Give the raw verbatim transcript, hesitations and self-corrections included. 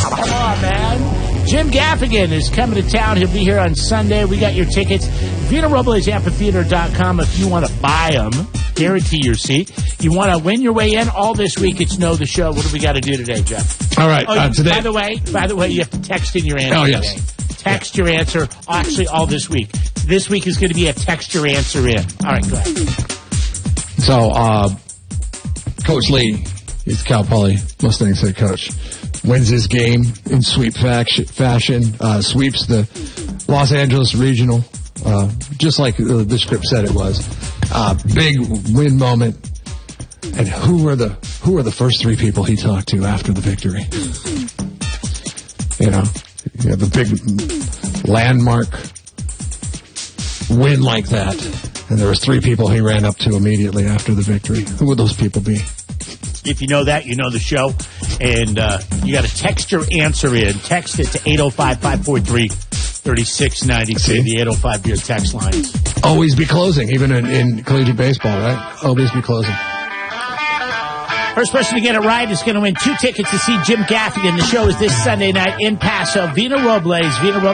Come on, man. Jim Gaffigan is coming to town. He'll be here on Sunday. We got your tickets. Vina Robles Amphitheater dot com if you want to buy them. Guarantee your seat. You want to win your way in all this week. It's Know the Show. What do we got to do today, Jeff? All right. Oh, uh, today. By the way, by the way, you have to text in your answer. Oh, yes. Today. Text your answer. Actually, all this week. This week is going to be a text your answer in. All right, go ahead. So, uh, Coach Lee, he's Cal Poly Mustangs head coach, wins his game in sweep fac- fashion, uh, sweeps the Los Angeles Regional, uh, just like uh, the script said it was. Uh, big win moment. And who were the who were the first three people he talked to after the victory? You know, you know the big landmark win like that. And there was three people he ran up to immediately after the victory. Who would those people be? If you know that, you know the show. And uh, you got to text your answer in. Text it to eight oh five, five four three, three six nine two, the eight oh five Beer text line. Always be closing, even in, in collegiate baseball, right? Always be closing. First person to get it right is going to win two tickets to see Jim Gaffigan. The show is this Sunday night in Paso. Vina Robles, Vina Robles.